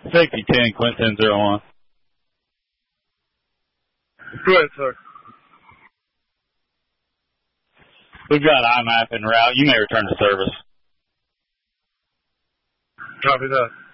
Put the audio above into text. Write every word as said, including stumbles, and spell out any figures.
Safety ten, Quinton zero one. Go ahead, sir. We've got I M A P en route. You may return to service. Copy that.